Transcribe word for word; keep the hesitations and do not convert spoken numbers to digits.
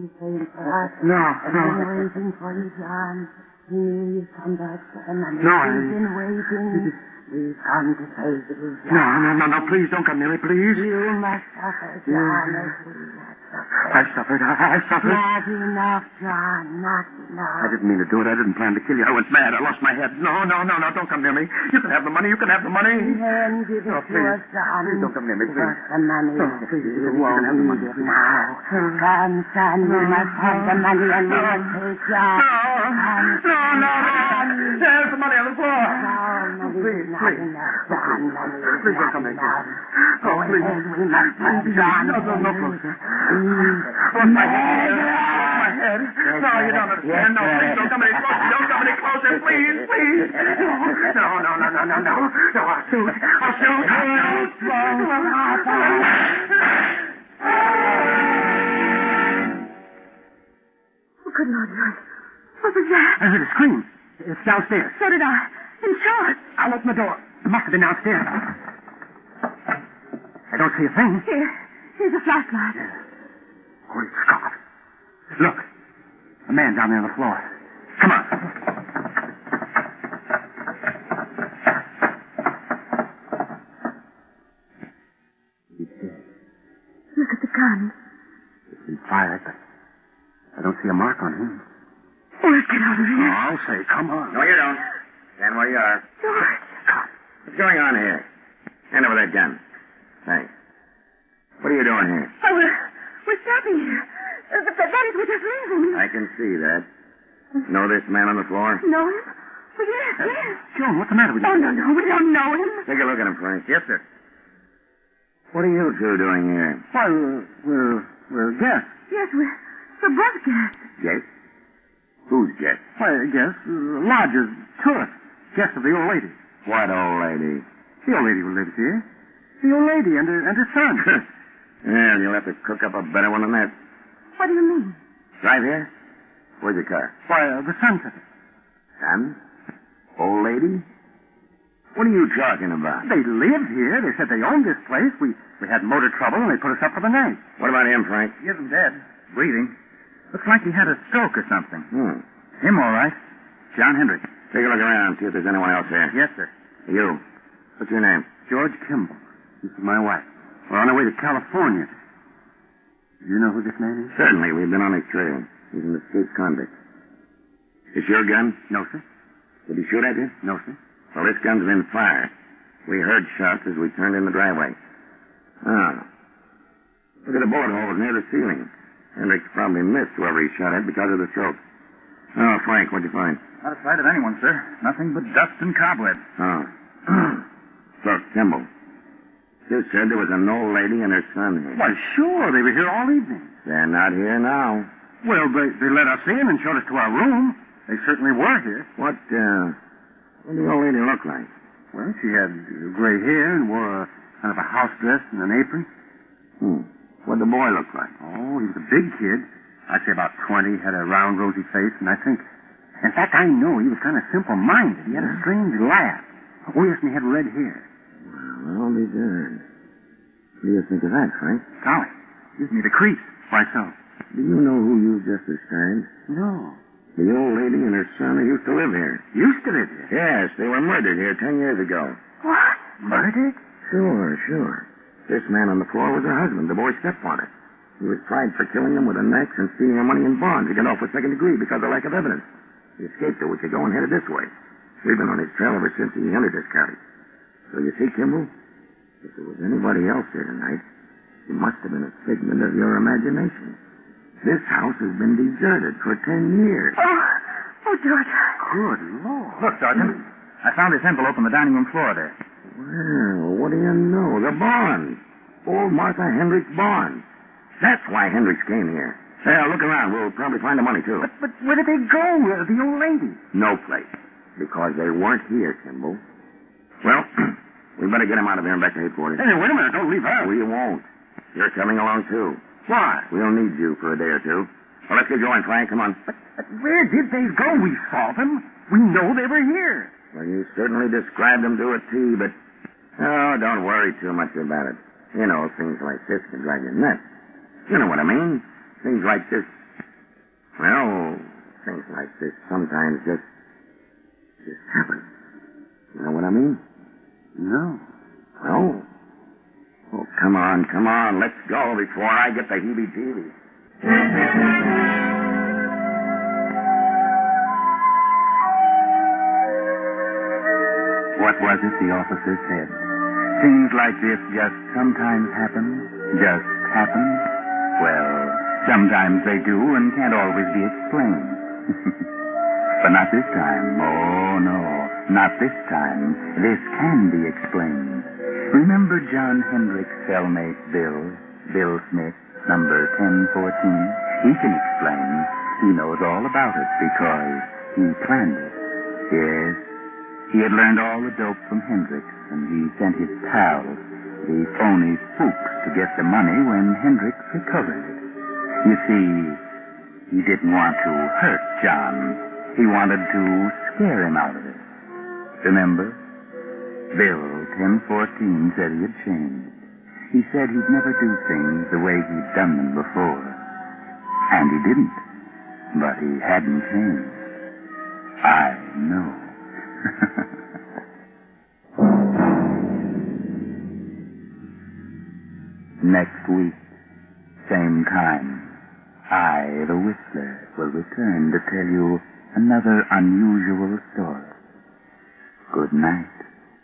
He came for us. No, I've no. been waiting for you, John. He knew you'd come back for him, and No, he's I- been waiting. We've come to save you, John. No, no, no, no, please don't come near me, please. You must suffer, John, as we have suffered. I suffered. I, I suffered. Not enough, John, not enough. I didn't mean to do it. I didn't plan to kill you. I was mad. I lost my head. No, no, no, no, don't come near me. You can have the money. You can have the money. Then give it No, to please. us, John. Please don't come near me, Give please. us the money. No, please, You you won't can have the money, need it please. now. Come, son, we must have the money, and we must take John. No, Come, no, no, no. John. There's the money on the floor. No, money Please, is not please. enough, John. Money is Please don't not come near me. enough. Oh, Go please. ahead, we must have John. No, no, no, Please. please. Please. Lost my head. Lost my head. No, you don't understand. No, please don't come any closer. Don't come any closer. Please, please. No, no, no, no, no, no. No, I'll shoot. I'll shoot. I'll shoot. Oh, good Lord, George. What was that? I heard a scream. It's downstairs. So did I. In short. I'll open the door. It must have been downstairs. I don't see a thing. Here. Here's a flashlight. Holy Scott. Look. A man down there on the floor. Come on. He's dead. Look at the gun. It's been fired, but I don't see a mark on him. Oh, let's get out of Oh, here. I'll say, come on. No, you don't. Stand where you are. George. What's going on here? Hand over that gun. Thanks. What are you doing here? Oh, we're, we're stopping here. Uh, but that is, we're just leaving. I can see that. Know this man on the floor? Know him? Well, yes, yes. Joan, what's the matter with you? Oh, no, no, we don't know him. Take a look at him, Frank. Yes, sir. What are you two doing here? Why, we're, we're, we're guests. Yes, we're, we're both guests. Guests? Who's guests? Why, guests, uh, lodgers, tourists. Guests of the old lady. What old lady? The old lady who lives here. The old lady and her, and her son. Well, you'll have to cook up a better one than that. What do you mean? Drive here? Where's your car? Why, uh, the son took it. Son? Old lady? What are you talking about? They lived here. They said they owned this place. We, we had motor trouble, and they put us up for the night. What about him, Frank? He isn't dead. Breathing. Looks like he had a stroke or something. Hmm. Him, all right. John Hendricks. Take a look around, see if there's anyone else here. Yes, sir. You. What's your name? George Kimball. This is my wife. We're on our way to California. Do you know who this man is? Certainly. We've been on his trail. He's an escaped convict. Is your gun? No, sir. Did he shoot at you? No, sir. Well, this gun's been fired. We heard shots as we turned in the driveway. Ah. Look at the bullet holes near the ceiling. Hendricks probably missed whoever he shot at because of the stroke. Oh, Frank, what'd you find? Not a sight of anyone, sir. Nothing but dust and cobwebs. Oh. Look, Kimball. You said there was an old lady and her son here. Why, sure. They were here all evening. They're not here now. Well, they, they let us in and showed us to our room. They certainly were here. What, uh, what did the old lady look like? Well, she had uh, gray hair and wore a kind of a house dress and an apron. Hmm. What'd the boy look like? Oh, he was a big kid. I'd say about twenty, had a round, rosy face, and I think... In fact, I know he was kind of simple-minded. He had a strange laugh. Oh, yes, and he had red hair. Well, I'll be darned. What do you think of that, Frank? Golly, gives me the creeps. Why so? Do you know who you just described? No. The old lady and her son who used to live here. Used to live here. Yes, they were murdered here ten years ago. What? Murdered? Sure, sure. This man on the floor was her husband, the boy's stepfather. He was tried for killing him with an axe and stealing her money in bonds. He got off with second degree because of lack of evidence. He escaped to Wichita and headed this way. We've been on his trail ever since he entered this county. So you see, Kimball, if there was anybody else here tonight, it must have been a figment of your imagination. This house has been deserted for ten years. Oh, oh, George. Good Lord. Look, Sergeant. I found this envelope on the dining room floor there. Well, what do you know? The bonds. Old Martha Hendricks bonds. That's why Hendricks came here. Well, look around. We'll probably find the money, too. But, but where did they go? Uh, the old lady. No place. Because they weren't here, Kimball. Well, we better get him out of here and back to headquarters. Hey, wait a minute. Don't leave her. We won't. You're coming along, too. Why? We'll need you for a day or two. Well, let's get going, Frank. Come on. But, but where did they go? We saw them. We know they were here. Well, you certainly described them to a T, but... Oh, don't worry too much about it. You know, things like this can drive you nuts. You know what I mean. Things like this Well, things like this sometimes just, just happen. You know what I mean? No. No? Oh, come on, come on. Let's go before I get the heebie-jeebies. What was it the officer said? Things like this just sometimes happen? Just happen? Well, sometimes they do and can't always be explained. But not this time. Oh, no. Not this time. This can be explained. Remember John Hendrick's cellmate, Bill? Bill Smith, number ten fourteen? He can explain. He knows all about it because he planned it. Yes. He had learned all the dope from Hendricks, and he sent his pals, the phony spooks, to get the money when Hendricks recovered it. You see, he didn't want to hurt John. He wanted to scare him out of it. Remember? Bill, ten fourteen, said he had changed. He said he'd never do things the way he'd done them before. And he didn't. But he hadn't changed. I know. Next week, same time, I, the Whistler, will return to tell you another unusual story. Good night.